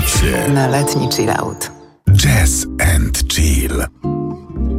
się Na letni chill out. Jazz and Chill.